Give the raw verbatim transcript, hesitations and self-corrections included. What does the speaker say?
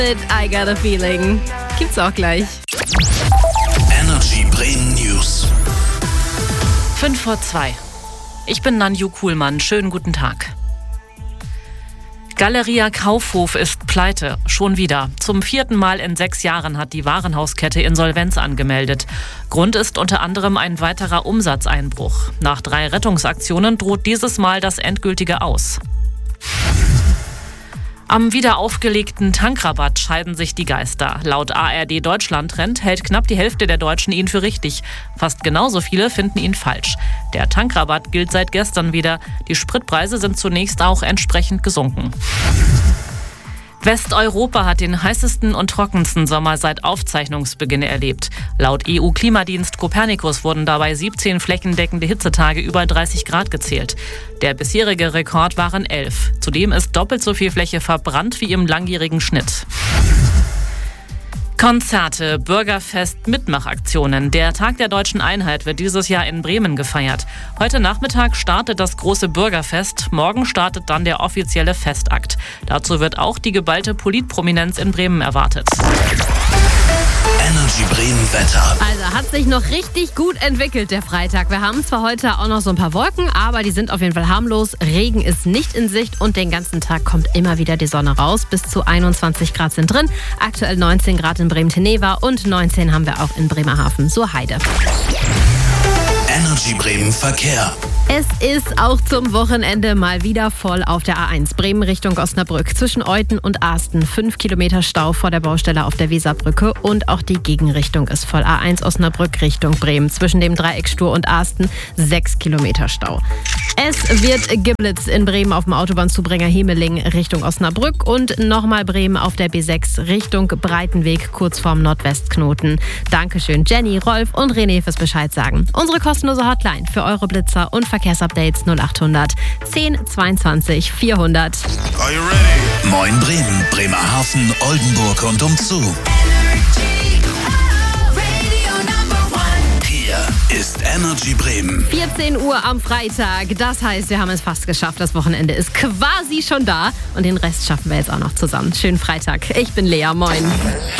Mit I Got a Feeling. Gibt's auch gleich. Energy Bremen News. Fünf vor zwei. Ich bin Nanju Kuhlmann. Schönen guten Tag. Galeria Kaufhof ist pleite. Schon wieder. Zum vierten Mal in sechs Jahren hat die Warenhauskette Insolvenz angemeldet. Grund ist unter anderem ein weiterer Umsatzeinbruch. Nach drei Rettungsaktionen droht dieses Mal das endgültige Aus. Am wieder aufgelegten Tankrabatt scheiden sich die Geister. Laut A R D Deutschland-Trend hält knapp die Hälfte der Deutschen ihn für richtig. Fast genauso viele finden ihn falsch. Der Tankrabatt gilt seit gestern wieder. Die Spritpreise sind zunächst auch entsprechend gesunken. Westeuropa hat den heißesten und trockensten Sommer seit Aufzeichnungsbeginn erlebt. Laut E U-Klimadienst Copernicus wurden dabei siebzehn flächendeckende Hitzetage über dreißig Grad gezählt. Der bisherige Rekord waren elf. Zudem ist doppelt so viel Fläche verbrannt wie im langjährigen Schnitt. Konzerte, Bürgerfest, Mitmachaktionen. Der Tag der Deutschen Einheit wird dieses Jahr in Bremen gefeiert. Heute Nachmittag startet das große Bürgerfest. Morgen startet dann der offizielle Festakt. Dazu wird auch die geballte Politprominenz in Bremen erwartet. Energy Bremen Wetter. Also hat sich noch richtig gut entwickelt, der Freitag. Wir haben zwar heute auch noch so ein paar Wolken, aber die sind auf jeden Fall harmlos. Regen ist nicht in Sicht und den ganzen Tag kommt immer wieder die Sonne raus. Bis zu einundzwanzig Grad sind drin. Aktuell neunzehn Grad in Bremen-Teneva und neunzehn haben wir auch in Bremerhaven. So Heide. Energy Bremen Verkehr. Es ist auch zum Wochenende mal wieder voll auf der A eins Bremen Richtung Osnabrück. Zwischen Euthen und Asten fünf Kilometer Stau vor der Baustelle auf der Weserbrücke und auch die Gegenrichtung ist voll. A eins Osnabrück Richtung Bremen. Zwischen dem Dreieck Stur und Asten sechs Kilometer Stau. Es wird geblitzt in Bremen auf dem Autobahnzubringer Hemeling Richtung Osnabrück und nochmal Bremen auf der B sechs Richtung Breitenweg kurz vorm Nordwestknoten. Dankeschön Jenny, Rolf und René fürs Bescheid sagen. Unsere kostenlose Hotline für eure Blitzer und Verkehrsupdates null acht hundert zehn zweiundzwanzig vierhundert. Are you ready? Moin Bremen, Bremerhaven, Oldenburg und umzu. Hier ist Energy Bremen. vierzehn Uhr am Freitag. Das heißt, wir haben es fast geschafft. Das Wochenende ist quasi schon da. Und den Rest schaffen wir jetzt auch noch zusammen. Schönen Freitag. Ich bin Lea. Moin.